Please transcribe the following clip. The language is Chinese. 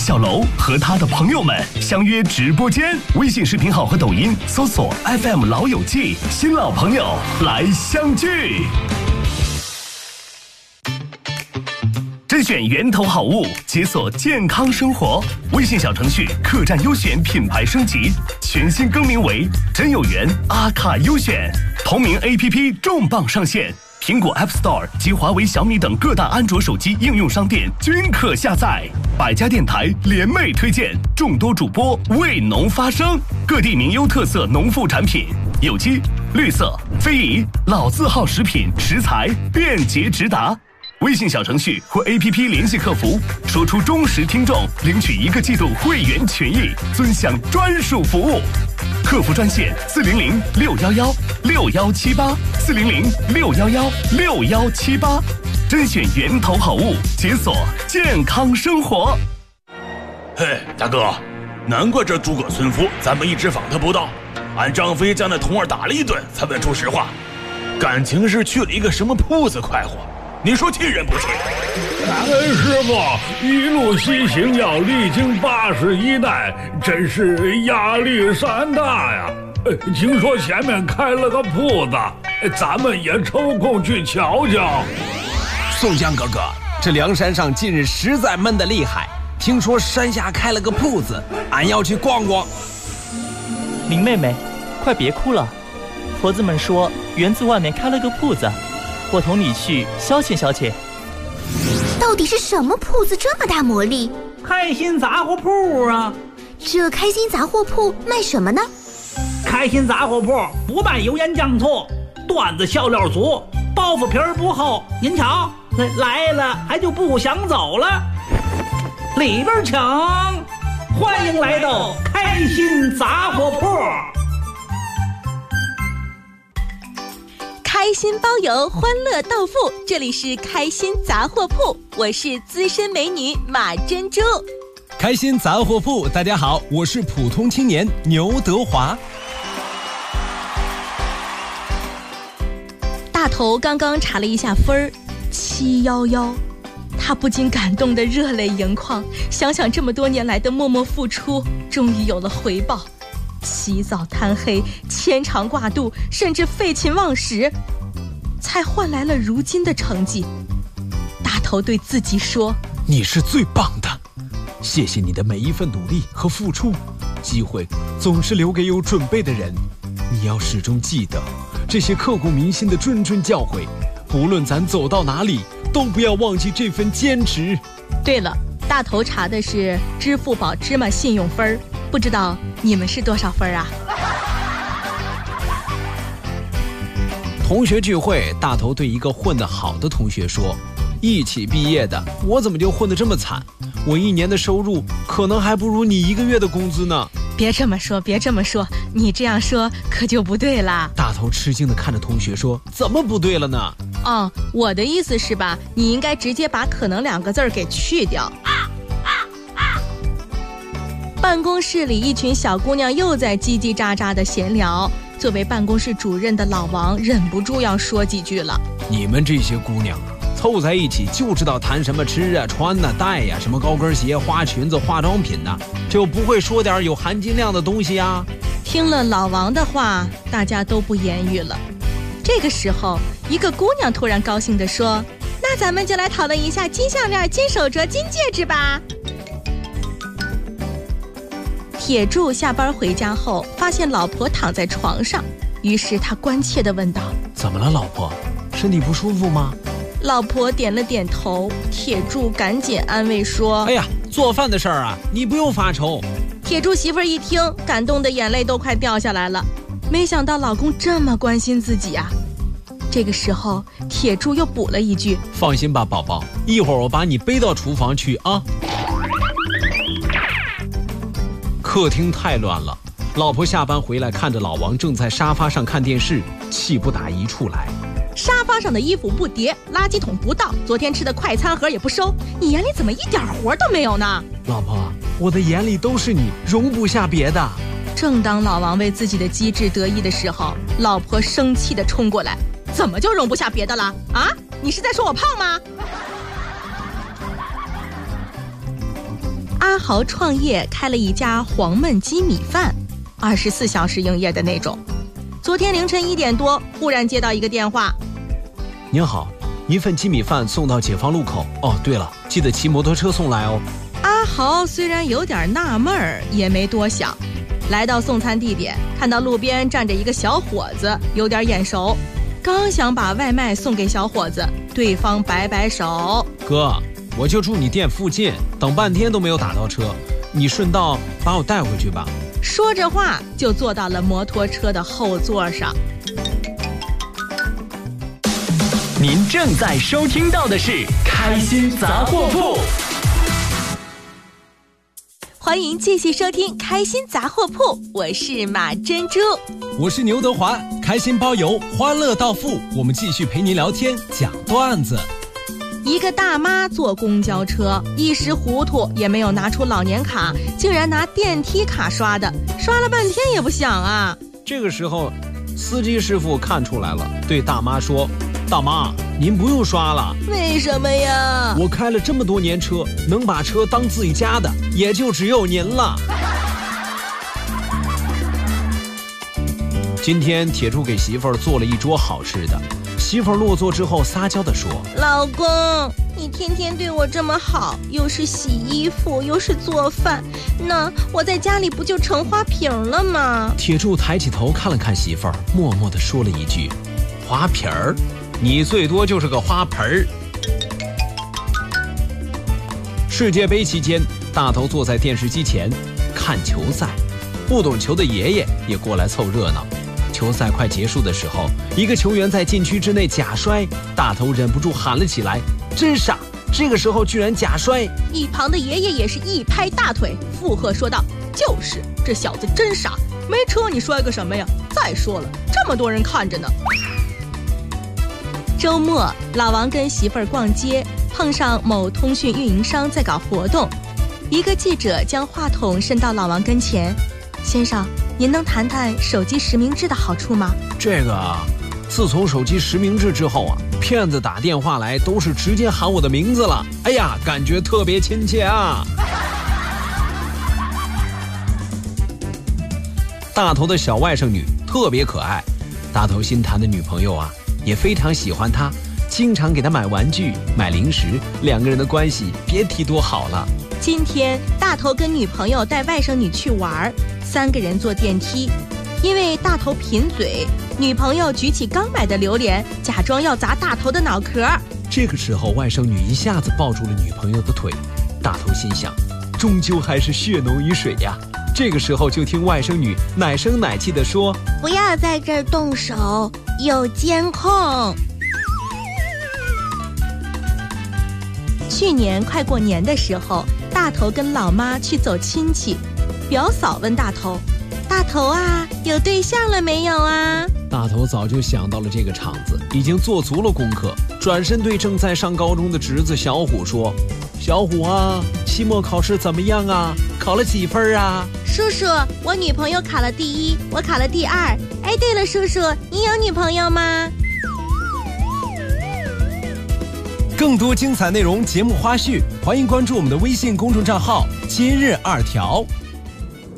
小楼和他的朋友们相约直播间，微信视频号和抖音搜索 FM 老友记，新老朋友来相聚。甄选源头好物，解锁健康生活。微信小程序客栈优选品牌升级，全新更名为真有缘阿卡优选。同名 APP 重磅上线，苹果 App Store 及华为、小米等各大安卓手机应用商店均可下载。百家电台联袂推荐，众多主播为农发声，各地名优特色农副产品，有机、绿色、非遗、老字号食品食材便捷直达。微信小程序或 APP 联系客服，说出忠实听众，领取1个季度会员权益，尊享专属服务。客服专线400-611-6178，400-611-6178，甄选源头好物，解锁健康生活。 嘿，大哥，难怪这诸葛村夫咱们一直访他不到，俺张飞将那童儿打了一顿，才问出实话，感情是去了一个什么铺子快活。你说气人不气？ 感恩师傅一路西行，要历经81代，真是压力山大呀！听说前面开了个铺子，咱们也抽空去瞧瞧。 宋江哥哥，这梁山上近日实在闷得厉害，听说山下开了个铺子，俺要去逛逛。 林妹妹，快别哭了，婆子们说园子外面开了个铺子，我同你去消遣消遣。 到底是什么铺子这么大魔力？ 开心杂货铺啊！ 这开心杂货铺卖什么呢？ 开心杂货铺不卖油盐酱醋，段子笑料足，包袱皮儿不厚。您瞧，来了还就不想走了。里边请，欢迎来到开心杂货铺。 开心包邮，欢乐到付，这里是开心杂货铺，我是资深美女马珍珠。 开心杂货铺，大家好，我是普通青年牛德华。 大头刚刚查了一下分儿，711，他不禁感动得热泪盈眶，想想这么多年来的默默付出，终于有了回报。起早贪黑，牵肠挂肚，甚至废寝忘食，才换来了如今的成绩。大头对自己说： 你是最棒的，谢谢你的每一份努力和付出，机会总是留给有准备的人，你要始终记得这些刻骨铭心的谆谆教诲，不论咱走到哪里，都不要忘记这份坚持。 对了，大头查的是支付宝芝麻信用分，不知道你们是多少分啊？ 同学聚会，大头对一个混得好的同学说：一起毕业的，我怎么就混得这么惨？我1年的收入可能还不如你1个月的工资呢。 别这么说，别这么说，你这样说可就不对啦。 大头吃惊地看着同学说：怎么不对了呢？ 我的意思是吧，你应该直接把可能2个字给去掉。办公室里，一群小姑娘又在叽叽喳喳的闲聊。作为办公室主任的老王忍不住要说几句了： 你们这些姑娘啊，凑在一起就知道谈什么吃啊、穿啊、戴呀，什么高跟鞋、花裙子、化妆品呐，就不会说点有含金量的东西啊。 听了老王的话，大家都不言语了。这个时候，一个姑娘突然高兴地说：那咱们就来讨论一下金项链、金手镯、金戒指吧。铁柱下班回家后，发现老婆躺在床上，于是他关切地问道： 怎么了，老婆？身体不舒服吗？ 老婆点了点头，铁柱赶紧安慰说： 哎呀，做饭的事儿啊，你不用发愁。 铁柱媳妇儿一听，感动的眼泪都快掉下来了，没想到老公这么关心自己啊。这个时候，铁柱又补了一句： 放心吧，宝宝，一会儿我把你背到厨房去啊。客厅太乱了，老婆下班回来，看着老王正在沙发上看电视，气不打一处来。 沙发上的衣服不叠，垃圾桶不倒，昨天吃的快餐盒也不收，你眼里怎么一点活都没有呢？ 老婆，我的眼里都是你，容不下别的。 正当老王为自己的机智得意的时候，老婆生气地冲过来：怎么就容不下别的了啊？你是在说我胖吗？ 阿豪创业开了一家黄焖鸡米饭，24小时营业的那种。昨天凌晨1点多，忽然接到一个电话。 您好，一份鸡米饭送到解放路口。哦，对了，记得骑摩托车送来哦。 阿豪虽然有点纳闷儿，也没多想。来到送餐地点，看到路边站着一个小伙子，有点眼熟。刚想把外卖送给小伙子，对方摆摆手：“ 哥，我就住你店附近，等半天都没有打到车，你顺道把我带回去吧。” 说着话就坐到了摩托车的后座上。 您正在收听到的是《开心杂货铺》。 欢迎继续收听开心杂货铺，我是马珍珠， 我是牛德华，开心包邮，欢乐到付，我们继续陪您聊天讲段子。 一个大妈坐公交车，一时糊涂也没有拿出老年卡，竟然拿电梯卡刷的，刷了半天也不响啊。 这个时候司机师傅看出来了，对大妈说：“大妈，您不用刷了。” 为什么呀？ 我开了这么多年车，能把车当自己家的也就只有您了。今天铁柱给媳妇儿做了一桌好吃的，媳妇儿落座之后撒娇地说：“ 老公，你天天对我这么好，又是洗衣服又是做饭，那我在家里不就成花瓶了吗？” 铁柱抬起头看了看媳妇儿，默默地说了一句：“花瓶儿，你最多就是个花盆儿。”世界杯期间，大头坐在电视机前看球赛，不懂球的爷爷也过来凑热闹。球赛快结束的时候，一个球员在禁区之内假摔，大头忍不住喊了起来：“真傻！这个时候居然假摔！” 一旁的爷爷也是一拍大腿，附和说道：“就是，这小子真傻，没车你摔个什么呀？再说了，这么多人看着呢。”周末，老王跟媳妇儿逛街，碰上某通讯运营商在搞活动，一个记者将话筒伸到老王跟前：“先生，您能谈谈手机实名制的好处吗？” 这个自从手机实名制之后啊，骗子打电话来都是直接喊我的名字了，哎呀，感觉特别亲切啊。大头的小外甥女特别可爱，大头新谈的女朋友啊也非常喜欢他，经常给他买玩具买零食，两个人的关系别提多好了。 今天大头跟女朋友带外甥女去玩，3个人坐电梯，因为大头贫嘴，女朋友举起刚买的榴莲，假装要砸大头的脑壳。 这个时候外甥女一下子抱住了女朋友的腿，大头心想，终究还是血浓于水呀。这个时候就听外甥女奶声奶气地说：“ 不要在这儿动手，有监控。” 去年快过年的时候，大头跟老妈去走亲戚，表嫂问大头：“大头啊，有对象了没有啊？” 大头早就想到了这个场子，已经做足了功课，转身对正在上高中的侄子小虎说：“小虎啊，期末考试怎么样啊？考了几分啊？”“ 叔叔，我女朋友考了第1，我考了第2。哎，对了，叔叔，你有女朋友吗？” 更多精彩内容、节目花絮，欢迎关注我们的微信公众账号“今日2条”。